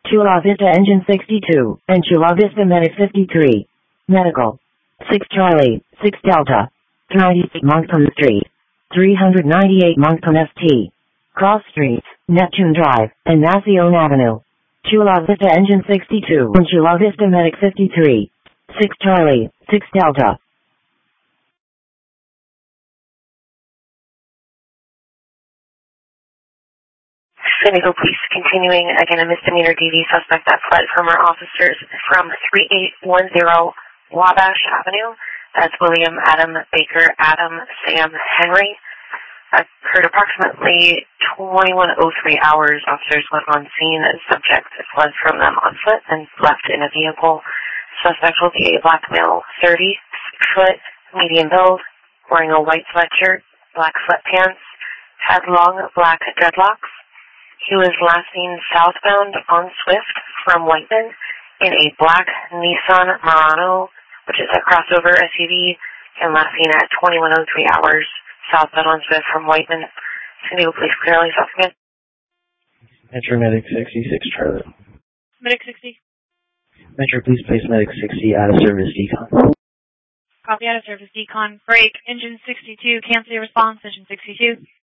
Chula Vista Engine 62, and Chula Vista Medic 53. Medical. 6 Charlie, 6 Delta. 98 Moncton Street. 398 Moncton ST. Cross Streets, Neptune Drive, and Massillon Avenue. Chula Vista Engine 62, and Chula Vista Medic 53. 6 Charlie, 6 Delta. San Diego Police continuing, again, a misdemeanor DV suspect that fled from our officers from 3810 Wabash Avenue. That's William Adam Baker Adam Sam Henry. Occurred approximately 21:03 hours. Officers went on scene. Subject fled from them on foot and left in a vehicle. Suspect will be a black male, 30, 6 foot, medium build, wearing a white sweatshirt, black sweatpants, had long black dreadlocks. He was last seen southbound on Swift from Whiteman in a black Nissan Murano, which is a crossover SUV, and last seen at 21:03 hours southbound on Swift from Whiteman. San Diego Police clearly suspect. Metro Medic 66 Charlie. Medic 60. Metro Police Place Medic 60 out of service decon. Copy out of service decon. Break. Engine 62. Cancel your response. Engine 62.